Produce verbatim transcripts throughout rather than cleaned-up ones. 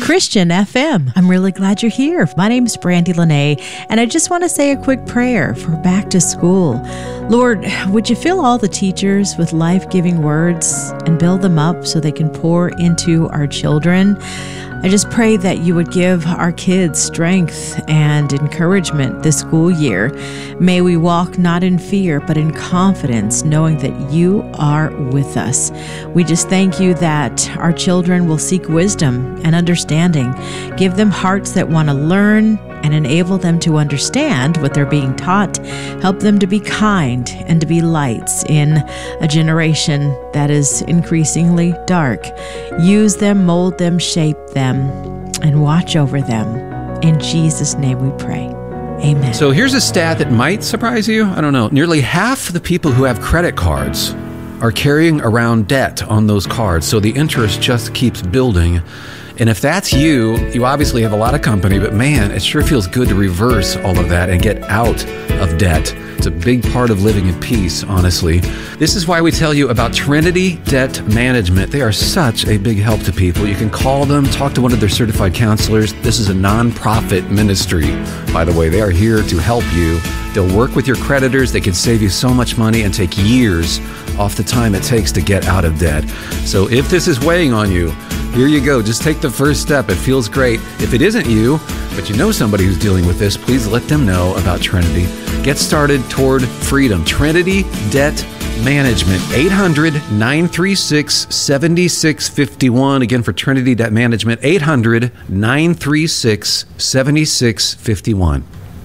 Christian F M. I'm really glad you're here. My name is Brandy Lene, and I just want to say a quick prayer for back to school. Lord, would you fill all the teachers with life-giving words and build them up so they can pour into our children? I just pray that you would give our kids strength and encouragement this school year. May we walk not in fear, but in confidence, knowing that you are with us. We just thank you that our children will seek wisdom and understanding. Give them hearts that want to learn and enable them to understand what they're being taught. Help them to be kind and to be lights in a generation that is increasingly dark. Use them, mold them, shape them, and watch over them. In Jesus' name we pray. Amen. So here's a stat that might surprise you. I don't know. Nearly half the people who have credit cards are carrying around debt on those cards. So the interest just keeps building. And if that's you, you obviously have a lot of company, but man, it sure feels good to reverse all of that and get out of debt. It's a big part of living in peace, honestly. This is why we tell you about Trinity Debt Management. They are such a big help to people. You can call them, talk to one of their certified counselors. This is a nonprofit ministry, by the way. They are here to help you. They'll work with your creditors. They can save you so much money and take years off the time it takes to get out of debt. So if this is weighing on you, here you go. Just take the first step. It feels great. If it isn't you, but you know somebody who's dealing with this, please let them know about Trinity. Get started toward freedom. Trinity Debt Management, eight hundred, nine three six, seven six five one. Again, for Trinity Debt Management, eight hundred, nine three six, seven six five one.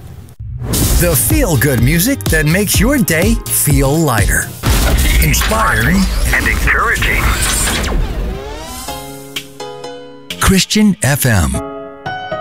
The feel-good music that makes your day feel lighter, inspiring, and encouraging. Christian F M.